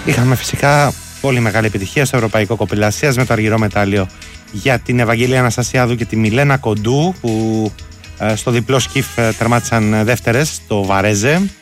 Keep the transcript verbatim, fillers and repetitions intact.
Είχαμε φυσικά πολύ μεγάλη επιτυχία στο Ευρωπαϊκό Κοπέλα Ασίας με το αργυρό μετάλλιο για την Ευαγγελία Αναστασιάδου και τη Μιλένα Κοντού, που στο διπλό σκιφ τερμάτισαν δεύτερες στο Βαρέζε.